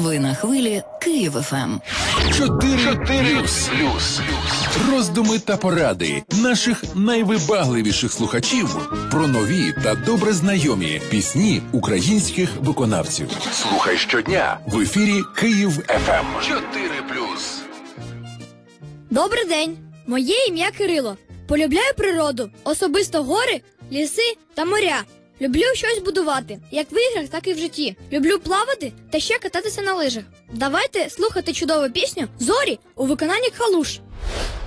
Ви на хвилі Київ ФМ. 4+. Роздуми та поради наших найвибагливіших слухачів про нові та добре знайомі пісні українських виконавців. Слухай щодня в ефірі Київ ФМ. 4+. Добрий день! Моє ім'я Кирило. Полюбляю природу, особисто гори, ліси та моря. Люблю щось будувати, як в іграх, так і в житті. Люблю плавати та ще кататися на лижах. Давайте слухати чудову пісню «Зорі» у виконанні Калуш.